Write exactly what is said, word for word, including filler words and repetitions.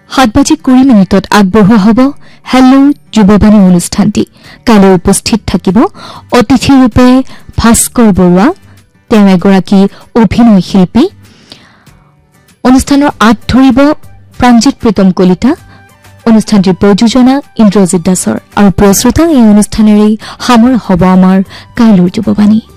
সাত বাজি কুৰি মিনিটত আগবঢ়োৱা হ'ব হেল্ল যুৱবাণী অনুষ্ঠানটি। কাইলৈ উপস্থিত থাকিব অতিথি ৰূপে ভাস্কৰ বৰুৱা, তেওঁ এগৰাকী অভিনয় শিল্পী। অনুষ্ঠানৰ আঁত ধৰিব প্ৰাঞ্জিত প্ৰীতম কলিতা, অনুষ্ঠানটিৰ প্ৰযোজনা ইন্দ্ৰজিৎ দাসৰ। আৰু প্ৰিয় শ্ৰোতা, এই অনুষ্ঠানেৰেই সামৰা হ'ব আমাৰ কাইলৈৰ যুৱবাণী।